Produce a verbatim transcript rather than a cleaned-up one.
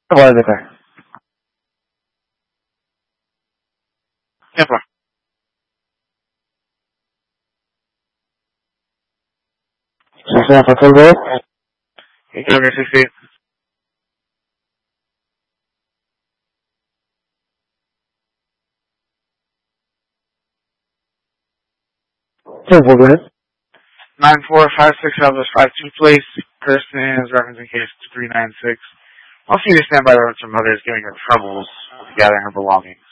What is it? Siapa? Susah apa tuh, bro? Number sixteen. Simple, go ahead. Nine four five six Elvis five two place. Person is referencing case three nine six. Also, you to stand by the road some mother is giving her troubles with gathering her belongings.